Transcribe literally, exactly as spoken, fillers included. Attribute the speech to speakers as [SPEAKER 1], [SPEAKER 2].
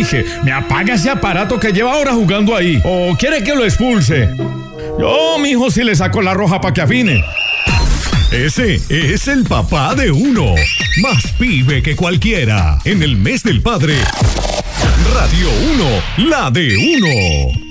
[SPEAKER 1] dije, me apaga ese aparato que lleva horas jugando ahí. ¿O quiere que lo expulse? Yo, mijo, sí le saco la roja para que afine.
[SPEAKER 2] Ese es el papá de uno. Más pibe que cualquiera. En el mes del padre. Radio uno, la de uno.